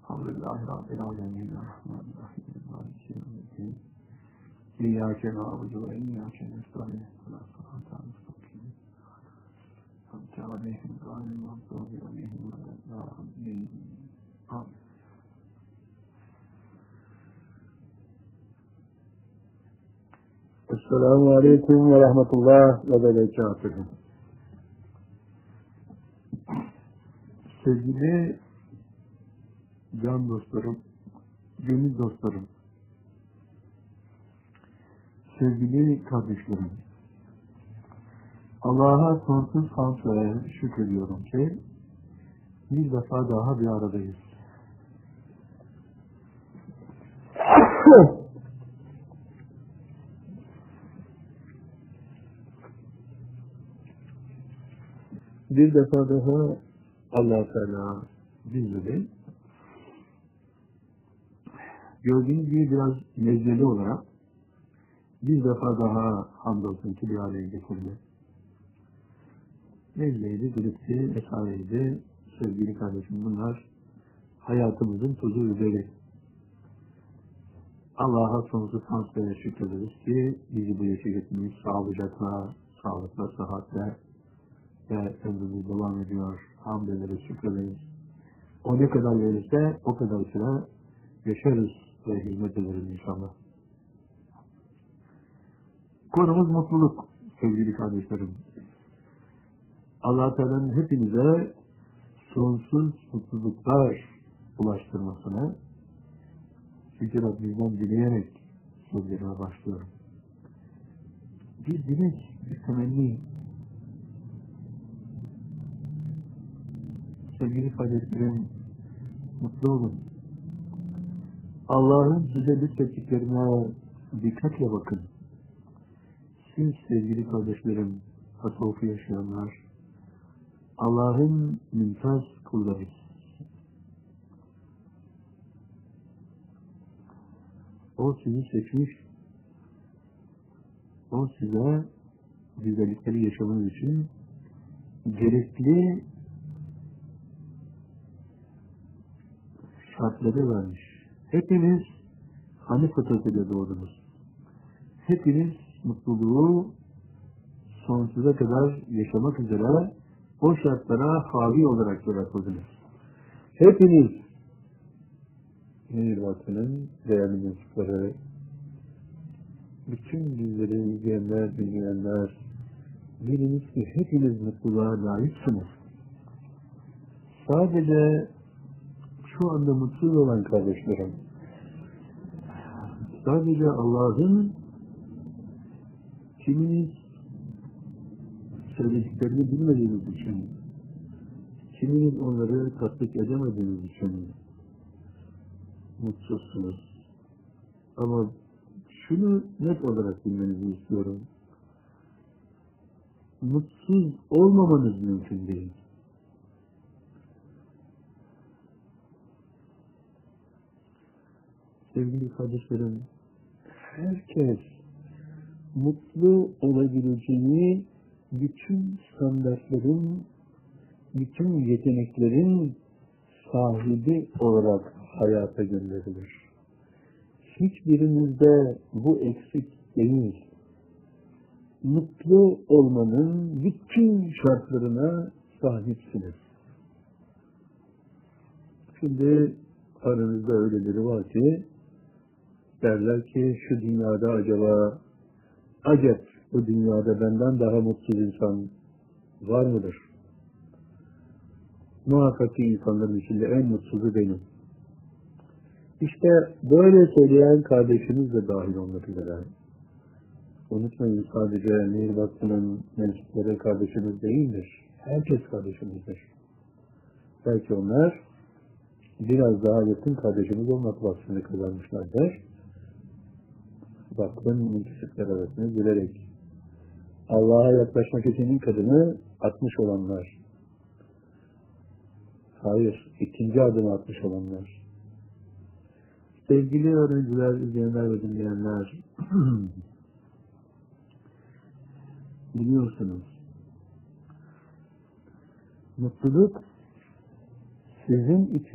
Elhamdülillahi Rabbil Alemin. Rahmanirrahim. Maliki yevmiddin. İyyâke na'budu ve iyyâke nestaîn. Sıratal müstakîm. Ente aleyhim gâyril mağdûbi aleyhim veleddâllîn. Amin. Esselamu Aleyküm ve Rahmetullah ve Berekatuhu. Sevgili can dostlarım, gönül dostlarım, sevgili kardeşlerim, Allah'a sonsuz hamd ve şükrediyorum ki bir defa daha bir aradayız. Bir defa daha Allah-u Teala bizleri gördüğünüz gibi biraz meceli olarak bir defa daha hamdolsun ki bir araya getirdi. Mecliydi, gripti, vesaireydi. Sevgili kardeşim, bunlar hayatımızın tuzu üzeri. Allah'a sonsuz hamd ve şükrederiz ki bizi bu yaşa getirmiş sağlıcakla, sağlıkla, sıhhatle ve ömrümüz devam ediyor. Hamd ederiz, şükrederiz. O ne kadar verirse o kadar süre yaşarız ve hizmet ederiz inşallah. Konumuz mutluluk sevgili kardeşlerim. Allah-u Teala'nın hepinize sonsuz mutluluklar ulaştırmasını Yüce Rabbimden dileyerek sözlerime başlıyorum. Bir dilek, bir temenni. Sevgili kardeşlerim, mutlu olun. Allah'ın size lütfettiklerine dikkatle bakın. Siz sevgili kardeşlerim, tasavvufu yaşayanlar, Allah'ın mümtaz kulları. O sizi seçmiş, o size güzellikleri yaşamanız için gerekli şartları vermiş. Hepiniz hani fıtratıyla doğdunuz. Hepiniz mutluluğu sonsuza kadar yaşamak üzere o şartlara havi olarak yaratıldınız. Hepiniz Mihvat'ın değerli mensupları, bütün bizleri izleyenler, dinleyenler, biliniz ki hepiniz mutluluğa layıksınız. Sadece şu anda mutsuz olan kardeşlerim, sadece Allah'ın kiminiz söylediklerini bilmediğiniz için, kiminiz onları tatbik edemediğiniz için mutsuzsunuz. Ama şunu net olarak bilmenizi istiyorum. Mutsuz olmamanız mümkün değil. Sevgili kardeşlerim, herkes mutlu olabileceği bütün standartların, bütün yeteneklerin sahibi olarak hayata gönderilir. Hiçbirinizde bu eksik değil. Mutlu olmanın bütün şartlarına sahipsiniz. Şimdi aranızda öyleleri var ki derler ki şu dünyada acaba bu dünyada benden daha mutsuz insan var mıdır? Muhakkak ki insanların içinde en mutsuzu benim. İşte böyle söyleyen kardeşiniz de dahil olmak üzere. Unutmayın, sadece Nehir Vakfı'nın mensupları kardeşiniz değildir. Herkes kardeşimizdir. Belki onlar biraz daha yakın kardeşimiz olmak vasfını kazanmışlardır. Vakfın müntesipler arasına girerek Allah'a yaklaşmak için ilk adımı atmış olanlar. Hayır, ikinci adımı atmış olanlar. Sevgili öğrenciler, izleyenler ve dinleyenler, biliyorsunuz, mutluluk sizin için